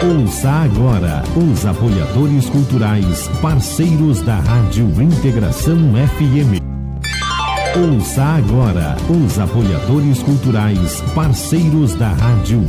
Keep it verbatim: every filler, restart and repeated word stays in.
Ouça agora os apoiadores culturais, parceiros da Rádio Integração F M. Ouça agora os apoiadores culturais, parceiros da Rádio